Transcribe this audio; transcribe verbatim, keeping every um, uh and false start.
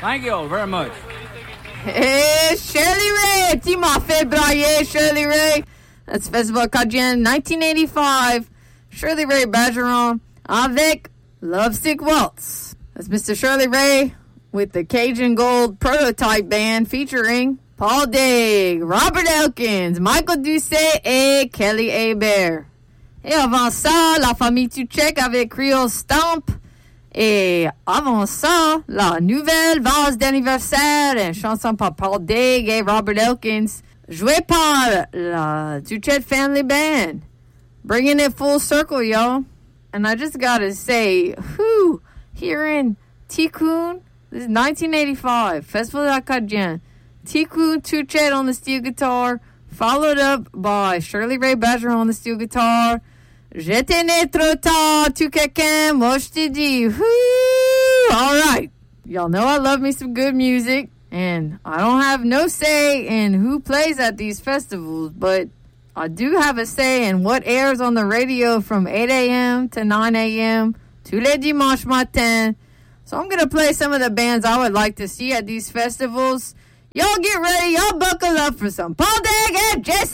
Thank you very much. Hey, Shirley Ray! Tu m'as fait brailler, Shirley Ray. That's Festival Cajun nineteen eighty-five. Shirley Ray Bergeron avec Lovesick Waltz. That's Mister Shirley Ray with the Cajun Gold Prototype Band featuring Paul Digg, Robert Elkins, Michael Doucet et Kelly Hebert. Et avant ça, la famille Tuchek avec Creole Stomp. Et avant ça, la nouvelle valse d'anniversaire, une chanson par Paul Digg et Robert Elkins, jouée par la Tuchet Family Band. Bringing it full circle, y'all. And I just gotta say, whew, here in Ticoun, this is nineteen eighty-five, Festival d'Acadien. Ticoun Tuchet on the steel guitar, followed up by Shirley Ray Bergeron on the steel guitar. J'étais né trop tard, tu quelqu'un, moi je te dis, whoo! All right. Y'all know I love me some good music, and I don't have no say in who plays at these festivals, but I do have a say in what airs on the radio from eight a.m. to nine a.m. tous les dimanches matin. So I'm going to play some of the bands I would like to see at these festivals. Y'all get ready. Y'all buckle up for some Paul Digg and Jesse